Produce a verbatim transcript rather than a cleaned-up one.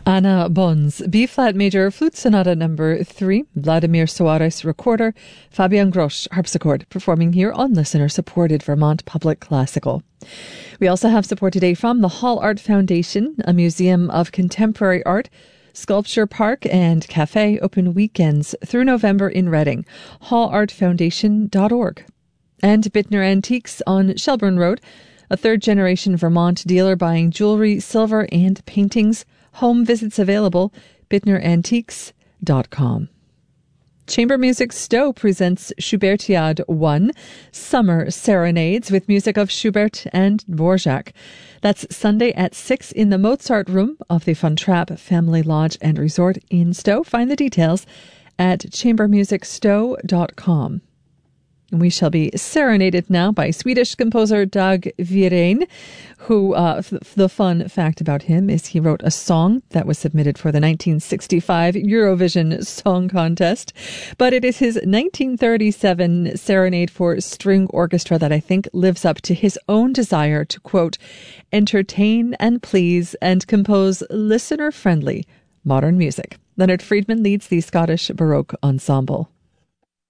Anna Bons, B-flat major flute sonata number three, Vladimir Soares recorder, Fabian Grosch harpsichord, performing here on listener-supported Vermont Public Classical. We also have support today from the Hall Art Foundation, a museum of contemporary art, sculpture park and cafe, open weekends through November in Reading, hall art foundation dot org. And Bittner Antiques on Shelburne Road, a third-generation Vermont dealer buying jewelry, silver, and paintings. Home visits available, bittner antiques dot com. Chamber Music Stowe presents Schubertiade one, Summer Serenades with music of Schubert and Dvorak. That's Sunday at six in the Mozart Room of the Von Trapp Family Lodge and Resort in Stowe. Find the details at chamber music stowe dot com. We shall be serenaded now by Swedish composer Dag Wirén, who, uh, f- the fun fact about him is he wrote a song that was submitted for the nineteen sixty-five Eurovision Song Contest. But it is his nineteen thirty-seven Serenade for String Orchestra that I think lives up to his own desire to, quote, entertain and please and compose listener-friendly modern music. Leonard Friedman leads the Scottish Baroque Ensemble.